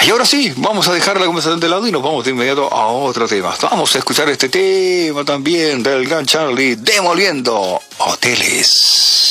Y ahora sí, vamos a dejar la conversación de lado y nos vamos de inmediato a otro tema. Vamos a escuchar este tema también del gran Charlie, Demoliendo Hoteles.